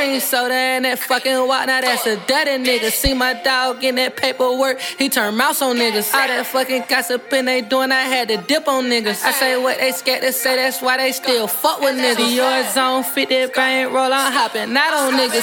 Cream soda and that fucking walk, now that's a dirty nigga. See my dog in that paperwork, he turn mouse on niggas. All that fucking gossiping they doing, I had to dip on niggas. I say what they scared to say, that's why they still fuck with niggas. Yours on 50 bank roll, I'm hopping, not on niggas.